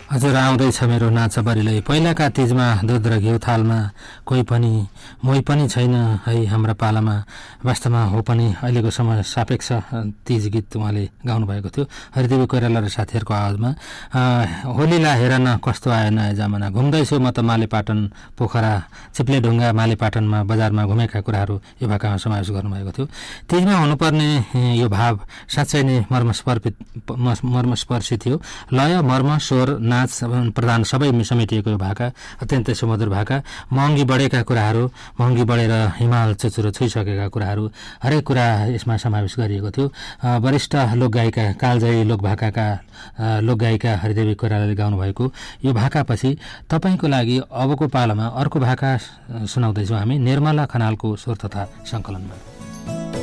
हजुर आउँदैछ मेरो नाचबरीलाई पहिलाका तिजमा दुध र घिउ थालमा कोही पनि मोही पनि छैन है हाम्रा पालामा। वास्तवमा हो पनि अहिलेको समय सापेक्ष तिज गीत उहाँले गाउनुभएको थियो हरिदेवी कोइराला र साथीहरूको आवाजमा। होलीला हेर न कस्तो आयो नयाँ जमाना, घुम्दैछु म त मालेपाटन पोखरा चिप्ले ढुङ्गा मालेपाटनमा बजारमा घुमेका कुराहरू यो भाकामा समावेश गर्नुभएको थियो। तिजमा हुनुपर्ने यो भाव साँच्चै नै मर्मस्पर्शी थियो। लय मर्म स्वर नाच प्रधान सबै समेटिएको यो भाका अत्यन्तै सुमधुर भाका। महँगी बढेका कुराहरू, महँगी बढेर हिमाल चुचुरो छुइसकेका कुराहरू हरेक कुरा यसमा समावेश गरिएको थियो। वरिष्ठ लोकगायिका कालजयी लोकभाकाका लोकगायिका हरिदेवी कोइरालाले गाउनुभएको यो भाकापछि तपाईँको लागि अबको पालामा अर्को भाका सुनाउँदैछौँ हामी निर्मला खनालको स्वर तथा सङ्कलनमा।